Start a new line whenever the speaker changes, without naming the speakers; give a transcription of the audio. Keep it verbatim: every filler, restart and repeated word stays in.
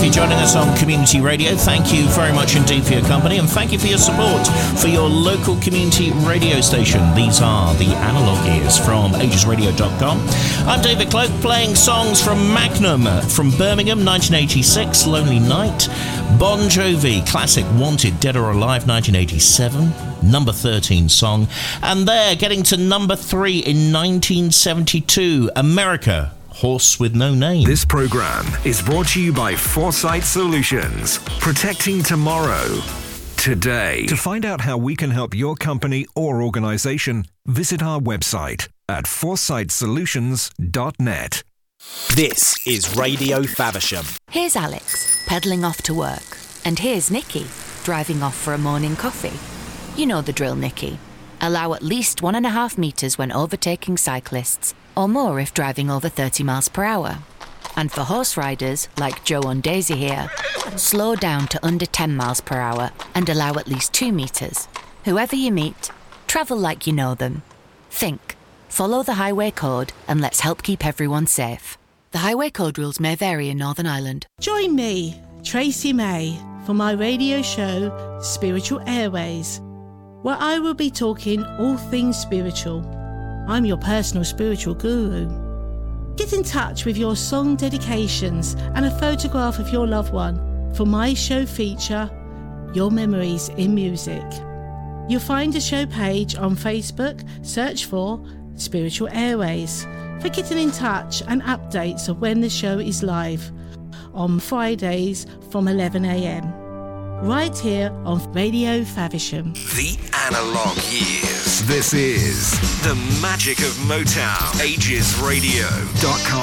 Gray joining us on Community Radio. Thank you very much indeed for your company, and thank you for your support for your local community radio station. These are the Analog Years from ages radio dot com. I'm David Cloak, playing songs from Magnum from Birmingham, nineteen eighty-six, Lonely Night. Bon Jovi, classic Wanted, Dead or Alive, nineteen eighty-seven, number thirteen song. And they're getting to number three in nineteen seventy-two, America, Horse with No Name.
This program is brought to you by Foresight Solutions, protecting tomorrow today. To find out how we can help your company or organization, visit our website at foresight solutions dot net.
This is Radio Faversham.
Here's Alex, pedalling off to work. And here's Nikki, driving off for a morning coffee. You know the drill, Nikki. Allow at least one and a half metres when overtaking cyclists, or more if driving over thirty miles per hour. And for horse riders, like Joe and Daisy here, slow down to under ten miles per hour and allow at least two metres. Whoever you meet, travel like you know them. Think, follow the highway code, and let's help keep everyone safe. The highway code rules may vary in Northern Ireland.
Join me, Tracy May, for my radio show, Spiritual Airways, where I will be talking all things spiritual. I'm your personal spiritual guru. Get in touch with your song dedications and a photograph of your loved one for my show feature, Your Memories in Music. You'll find a show page on Facebook, search for Spiritual Airways, for getting in touch and updates of when the show is live on Fridays from eleven a.m. right here on Radio Faversham.
The Analog Years. This is the magic of Motown. ages radio dot com.